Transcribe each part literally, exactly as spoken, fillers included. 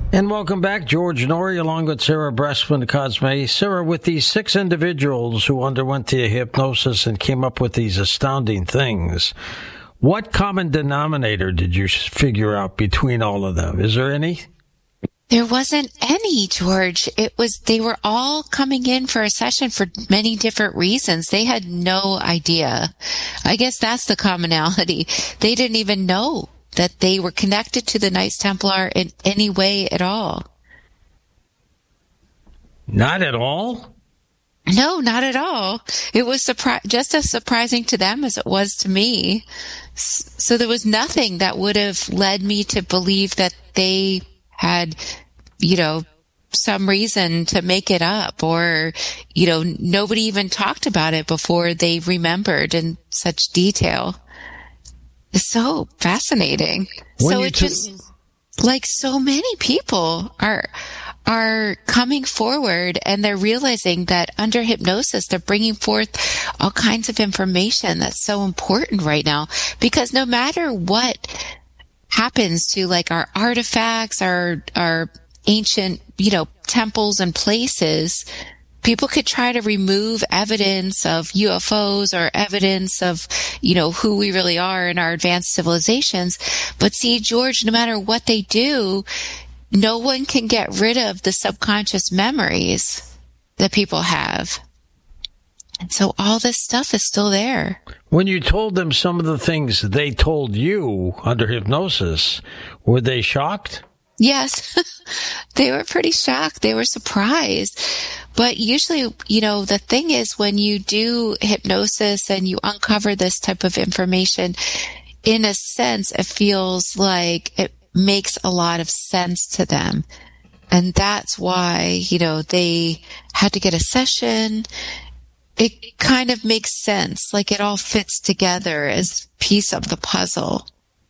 And welcome back, George Noory, along with Sarah Bressman Cosme. Sarah, with these six individuals who underwent the hypnosis and came up with these astounding things, what common denominator did you figure out between all of them? Is there any? There wasn't any, George. It was, they were all coming in for a session for many different reasons. They had no idea. I guess that's the commonality. They didn't even know that they were connected to the Knights Templar in any way at all. Not at all? No, not at all. It was surpri- just as surprising to them as it was to me. So there was nothing that would have led me to believe that they had, you know, some reason to make it up, or, you know, nobody even talked about it before they remembered in such detail. It's so fascinating. When so it t- just, like, so many people are, are coming forward, and they're realizing that under hypnosis, they're bringing forth all kinds of information that's so important right now, because no matter what happens to, like, our artifacts, our, our ancient, you know, temples and places, people could try to remove evidence of U F Os or evidence of, you know, who we really are in our advanced civilizations. But see, George, no matter what they do, no one can get rid of the subconscious memories that people have. And so all this stuff is still there. When you told them some of the things they told you under hypnosis, were they shocked? Yes, they were pretty shocked. They were surprised. But usually, you know, the thing is, when you do hypnosis and you uncover this type of information, in a sense, it feels like it makes a lot of sense to them. And that's why, you know, they had to get a session. It kind of makes sense, like it all fits together as a piece of the puzzle.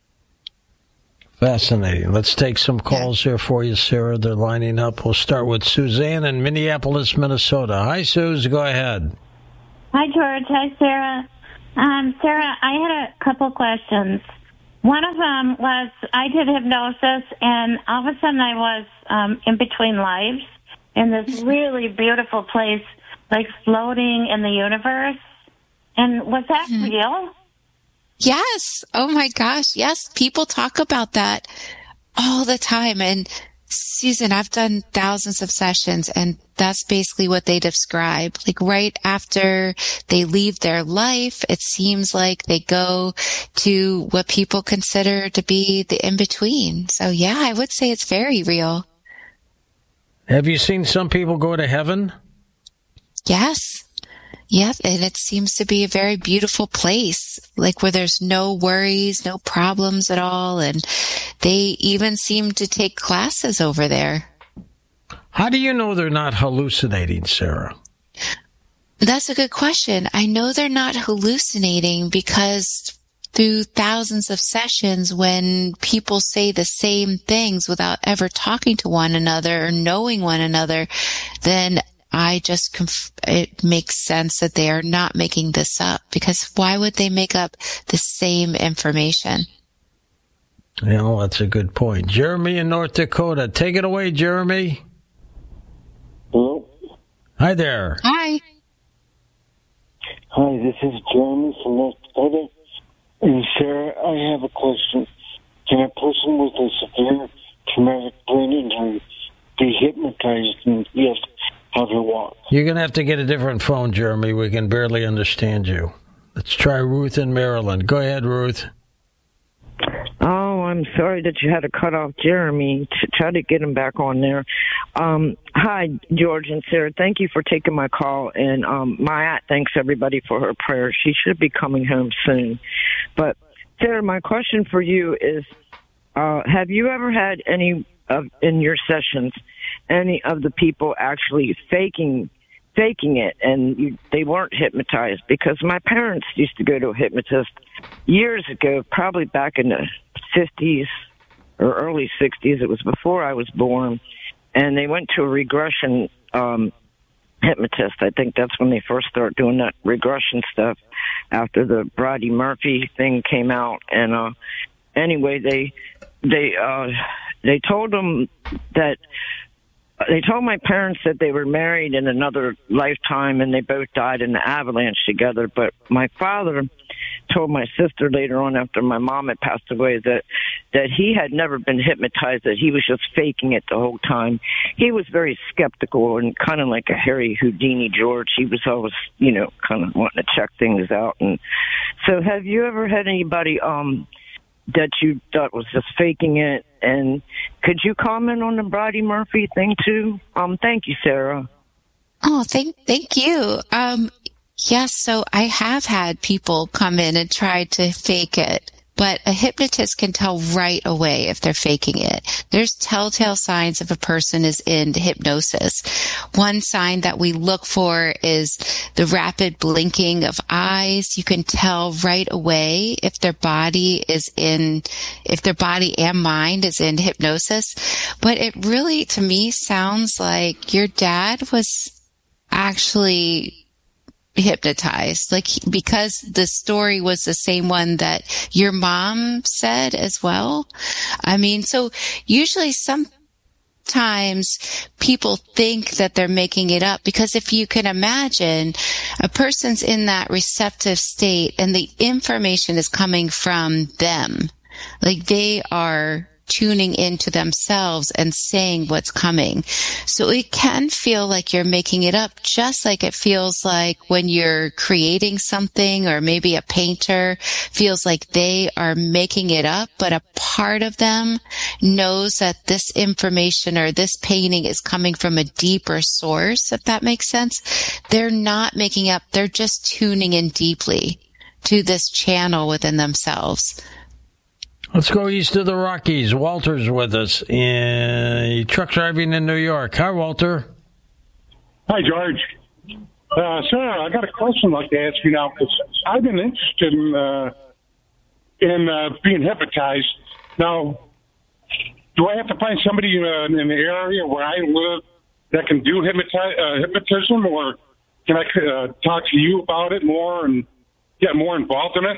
Fascinating. Let's take some calls yeah. here for you, Sarah. They're lining up. We'll start with Suzanne in Minneapolis, Minnesota. Hi, Suze. Go ahead. Hi, George. Hi, Sarah. Um, Sarah, I had a couple questions. One of them was, I did hypnosis, and all of a sudden I was um, in between lives in this really beautiful place, like floating in the universe. And was that mm-hmm. real? Yes. Oh my gosh. Yes. People talk about that all the time. And Susan, I've done thousands of sessions, and that's basically what they describe. Like right after they leave their life, it seems like they go to what people consider to be the in-between. So yeah, I would say it's very real. Have you seen some people go to heaven? Yes. Yep, and it seems to be a very beautiful place, like where there's no worries, no problems at all, and they even seem to take classes over there. How do you know they're not hallucinating, Sarah? That's a good question. I know they're not hallucinating because through thousands of sessions, when people say the same things without ever talking to one another or knowing one another, then I just, conf- it makes sense that they are not making this up, because why would they make up the same information? Yeah, well, that's a good point. Jeremy in North Dakota. Take it away, Jeremy. Hello. Hi there. Hi. Hi, this is Jeremy from North Dakota. And Sarah, I have a question. Can a person with a severe traumatic brain injury be hypnotized and yes, how to walk? You're going to have to get a different phone, Jeremy. We can barely understand you. Let's try Ruth in Maryland. Go ahead, Ruth. Oh, I'm sorry that you had to cut off Jeremy to try to get him back on there. Um, hi, George and Sarah. Thank you for taking my call. And um, my aunt thanks everybody for her prayers. She should be coming home soon. But, Sarah, my question for you is, uh, have you ever had any of in your sessions, any of the people actually faking faking it, and you, they weren't hypnotized? Because my parents used to go to a hypnotist years ago, probably back in the fifties or early sixties. It was before I was born, and they went to a regression um, hypnotist. I think that's when they first started doing that regression stuff after the Brodie Murphy thing came out. And uh, anyway, they they uh, they told them that they told my parents that they were married in another lifetime and they both died in the avalanche together. But my father told my sister later on, after my mom had passed away, that that he had never been hypnotized, that he was just faking it the whole time. He was very skeptical and kind of like a Harry Houdini George. He was always, you know, kind of wanting to check things out. And so have you ever had anybody um that you thought was just faking it? And could you comment on the Bridie Murphy thing too? Um, thank you, Sarah. Oh, thank, thank you. Um, yes. So I have had people come in and try to fake it, but a hypnotist can tell right away if they're faking it. There's telltale signs if a person is in hypnosis. One sign that we look for is the rapid blinking of eyes. You can tell right away if their body is in, if their body and mind is in hypnosis. But it really, to me, sounds like your dad was actually hypnotized, like, because the story was the same one that your mom said as well. I mean, so usually sometimes people think that they're making it up, because if you can imagine a person's in that receptive state and the information is coming from them, like they are tuning into themselves and saying what's coming. So it can feel like you're making it up, just like it feels like when you're creating something, or maybe a painter feels like they are making it up, but a part of them knows that this information or this painting is coming from a deeper source, if that makes sense. They're not making up, they're just tuning in deeply to this channel within themselves. Let's go east of the Rockies. Walter's with us in truck driving in New York. Hi, Walter. Hi, George. Uh, Sarah, I got a question I'd like to ask you now, because I've been interested in uh, in uh, being hypnotized. Now, do I have to find somebody uh, in the area where I live that can do hypnotize, uh, hypnotism, or can I uh, talk to you about it more and get more involved in it?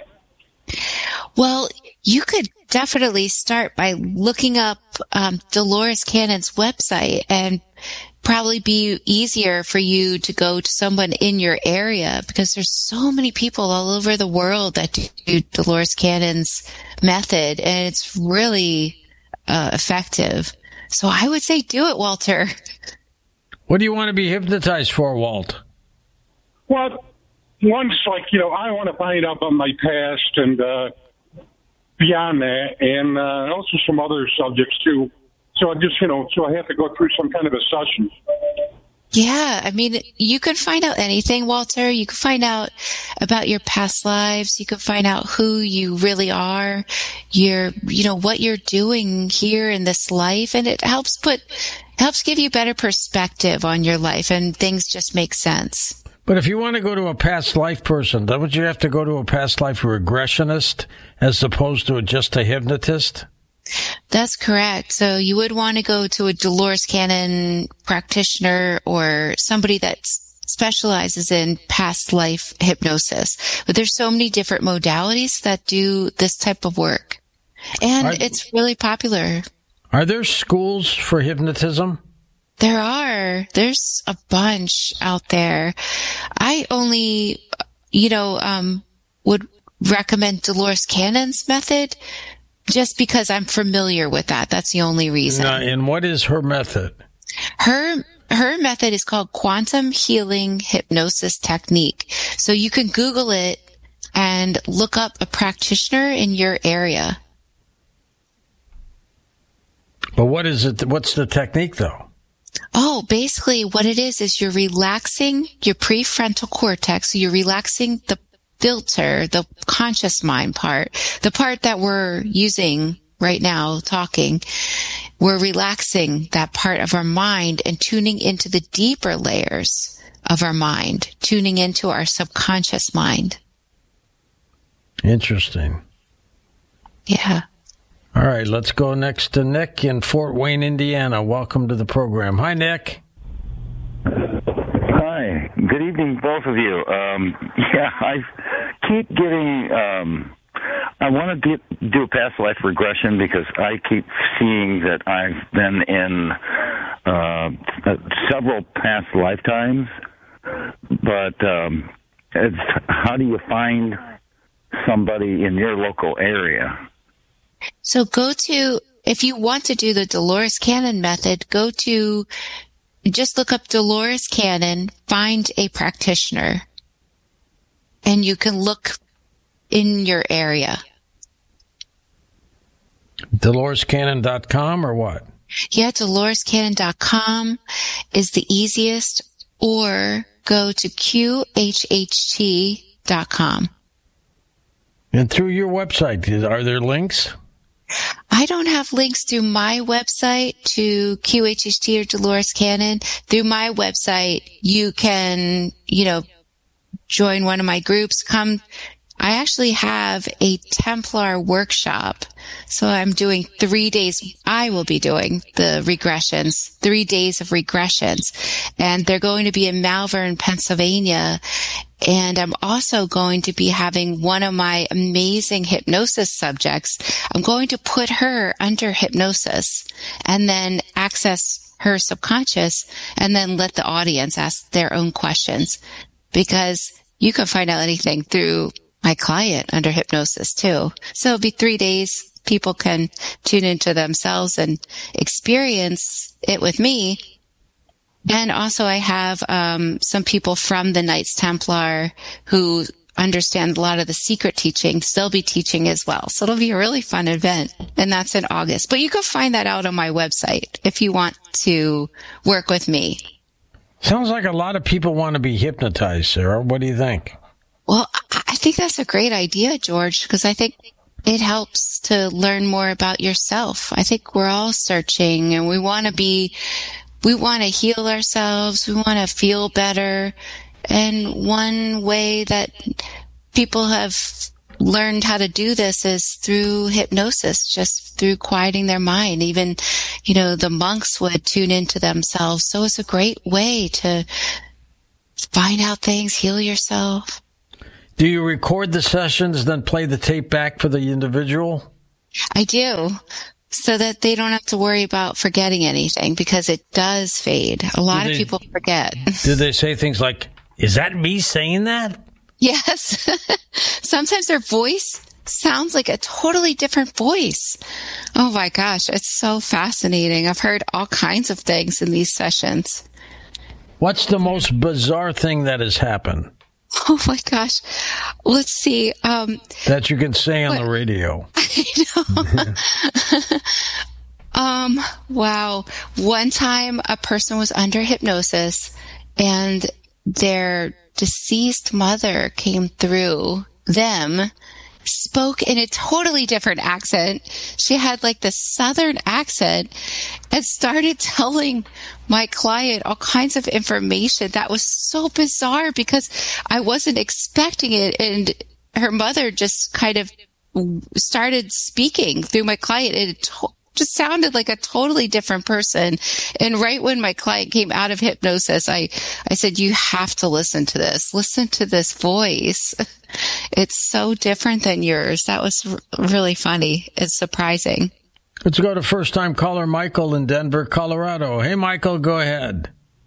Well, you could definitely start by looking up um, Dolores Cannon's website, and probably be easier for you to go to someone in your area, because there's so many people all over the world that do Dolores Cannon's method, and it's really uh, effective. So I would say do it, Walter. What do you want to be hypnotized for, Walt? Well, one's like, you know, I want to find out about my past and uh, beyond that, and uh, also some other subjects too. So I just, you know, so I have to go through some kind of a session. Yeah, I mean, you could find out anything, Walter. You could find out about your past lives. You could find out who you really are, your, you know, what you're doing here in this life. And it helps put, helps give you better perspective on your life, and things just make sense. But if you want to go to a past life person, don't you have to go to a past life regressionist as opposed to just a hypnotist? That's correct. So you would want to go to a Dolores Cannon practitioner or somebody that specializes in past life hypnosis. But there's so many different modalities that do this type of work. And are, it's really popular. Are there schools for hypnotism? There are. There's a bunch out there. I only, you know, um, would recommend Dolores Cannon's method just because I'm familiar with that. That's the only reason. Now, and what is her method? Her her method is called Quantum Healing Hypnosis Technique. So you can Google it and look up a practitioner in your area. But what is it? What's the technique, though? Oh, basically what it is is you're relaxing your prefrontal cortex. So you're relaxing the filter, the conscious mind part, the part that we're using right now talking. We're relaxing that part of our mind and tuning into the deeper layers of our mind, tuning into our subconscious mind. Interesting. Yeah. All right, let's go next to Nick in Fort Wayne, Indiana. Welcome to the program. Hi, Nick. Hi. Good evening, both of you. Um, yeah, I keep getting um, I want to do, do a past life regression because I keep seeing that I've been in uh, several past lifetimes. But um, it's, how do you find somebody in your local area? So go to, if you want to do the Dolores Cannon method, go to, just look up Dolores Cannon, find a practitioner, and you can look in your area. Dolores Cannon dot com or what? Yeah, Dolores Cannon dot com is the easiest, or go to Q H H T dot com. And through your website, are there links? I don't have links through my website to Q H H T or Dolores Cannon. Through my website, you can, you know, join one of my groups. Come. I actually have a Templar workshop. So I'm doing three days. I will be doing the regressions, three days of regressions. And they're going to be in Malvern, Pennsylvania. And I'm also going to be having one of my amazing hypnosis subjects. I'm going to put her under hypnosis and then access her subconscious and then let the audience ask their own questions, because you can find out anything through my client under hypnosis too. So it'll be three days. People can tune into themselves and experience it with me. And also I have um, some people from the Knights Templar who understand a lot of the secret teachings. They'll be teaching as well. So it'll be a really fun event. And that's in August. But you can find that out on my website if you want to work with me. Sounds like a lot of people want to be hypnotized, Sarah. What do you think? Well, I think that's a great idea, George, because I think it helps to learn more about yourself. I think we're all searching, and we want to be, we want to heal ourselves. We want to feel better. And one way that people have learned how to do this is through hypnosis, just through quieting their mind. Even, you know, the monks would tune into themselves. So it's a great way to find out things, heal yourself. Do you record the sessions, then play the tape back for the individual? I do, so that they don't have to worry about forgetting anything, because it does fade. A lot they, of people forget. Do they say things like, is that me saying that? Yes. Sometimes their voice sounds like a totally different voice. Oh my gosh, it's so fascinating. I've heard all kinds of things in these sessions. What's the most bizarre thing that has happened? Oh my gosh. Let's see. Um, that you can say on what? the radio. I know. um, wow. One time a person was under hypnosis and their deceased mother came through them, spoke in a totally different accent. She had like this southern accent and started telling my client all kinds of information that was so bizarre because I wasn't expecting it. And her mother just kind of started speaking through my client. It to- just sounded like a totally different person. And right when my client came out of hypnosis, I, I said, you have to listen to this. Listen to this voice. It's so different than yours. That was r- really funny. It's surprising. Let's go to first-time caller Michael in Denver, Colorado. Hey, Michael, go ahead.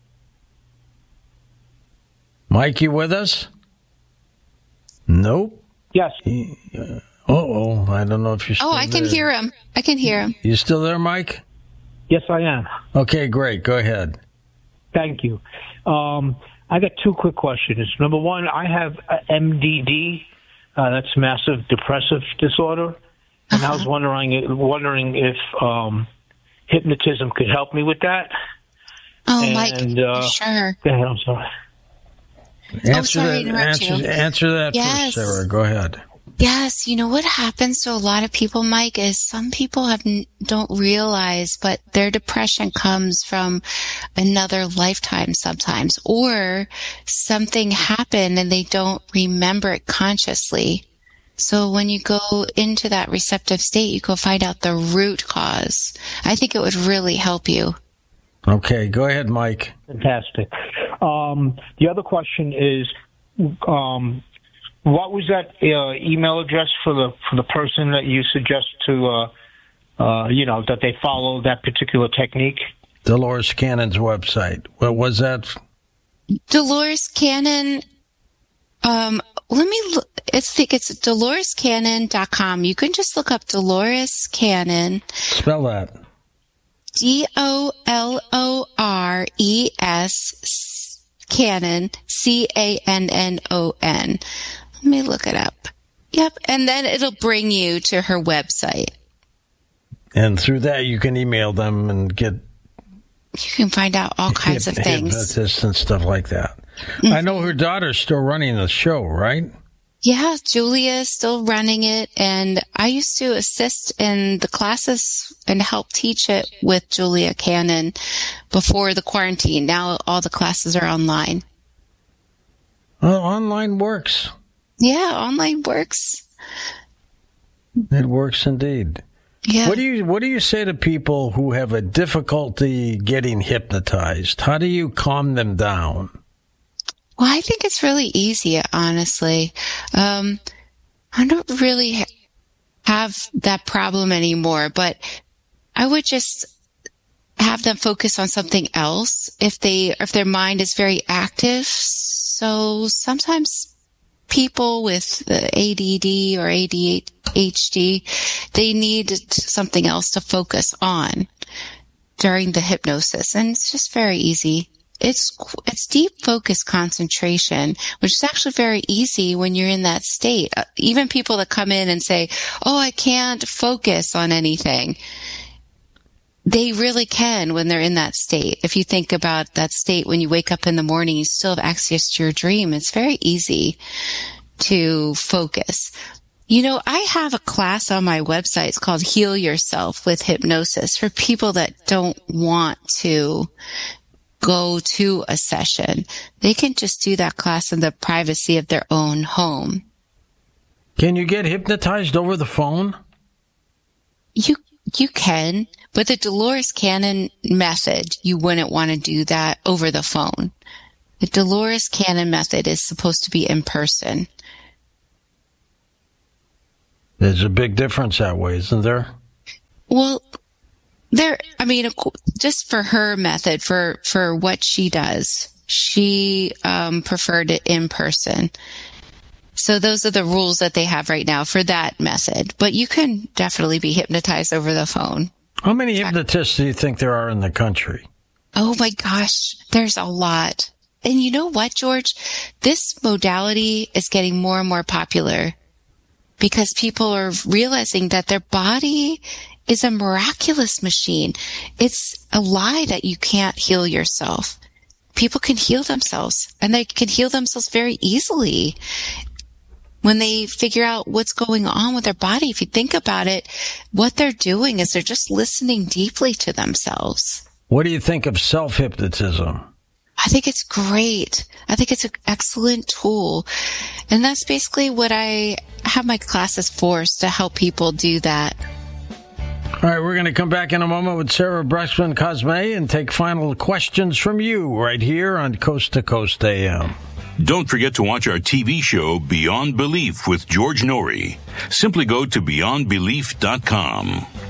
Mike, you with us? Nope. Yes. He, uh, oh, I don't know if you're still Oh, I can there. hear him. I can hear him. You still there, Mike? Yes, I am. Okay, great. Go ahead. Thank you. Um, I got two quick questions. Number one, I have M D D. Uh, that's massive depressive disorder. And uh-huh. I was wondering wondering if um, hypnotism could help me with that. Oh, and, Mike, uh, sure. Go ahead, I'm sorry. Answer oh, sorry that, answer, answer that yes. first, Sarah. Go ahead. Yes, you know what happens to a lot of people, Mike, is some people have don't realize, but their depression comes from another lifetime sometimes, or something happened and they don't remember it consciously. So when you go into that receptive state, you go find out the root cause. I think it would really help you. Okay, go ahead, Mike. Fantastic. Um, the other question is, um, what was that uh, email address for the for the person that you suggest to, uh, uh, you know, that they follow that particular technique? Dolores Cannon's website. What was that? Dolores Cannon. Um, let me look. I think it's dolores cannon dot com. You can just look up Dolores Cannon. Spell that. D O L O R E S Cannon, C A N N O N. Let me look it up. Yep. And then it'll bring you to her website. And through that, you can email them and get... You can find out all kinds hip, of things. Hypnotists and stuff like that. Mm-hmm. I know her daughter's still running the show, right? Yeah, Julia's still running it, and I used to assist in the classes and help teach it with Julia Cannon before the quarantine. Now all the classes are online. Well, online works. Yeah, online works. It works indeed. Yeah. What do you What do you say to people who have a difficulty getting hypnotized? How do you calm them down? Well, I think it's really easy, honestly. Um, I don't really ha- have that problem anymore, but I would just have them focus on something else if they if their mind is very active. So sometimes people with A D D or A D H D, they need something else to focus on during the hypnosis, and it's just very easy. It's it's deep focus concentration, which is actually very easy when you're in that state. Uh, even people that come in and say, "Oh, I can't focus on anything," they really can when they're in that state. If you think about that state when you wake up in the morning, you still have access to your dream. It's very easy to focus. You know, I have a class on my website. It's called Heal Yourself with Hypnosis for people that don't want to go to a session. They can just do that class in the privacy of their own home. Can you get hypnotized over the phone? You you can, but the Dolores Cannon method, you wouldn't want to do that over the phone. The Dolores Cannon method is supposed to be in person. There's a big difference that way, isn't there? Well, there, I mean, just for her method, for, for what she does, she um, preferred it in person. So those are the rules that they have right now for that method. But you can definitely be hypnotized over the phone. How many hypnotists do you think there are in the country? Oh, my gosh. There's a lot. And you know what, George? This modality is getting more and more popular because people are realizing that their body is a miraculous machine. It's a lie that you can't heal yourself. People can heal themselves, and they can heal themselves very easily when they figure out what's going on with their body. If you think about it, what they're doing is they're just listening deeply to themselves. What do you think of self-hypnotism? I think it's great. I think it's an excellent tool. And that's basically what I have my classes for, is to help people do that. All right, we're going to come back in a moment with Sarah Bressman Cosme and take final questions from you right here on Coast to Coast A M. Don't forget to watch our T V show Beyond Belief with George Norrie. Simply go to beyond belief dot com.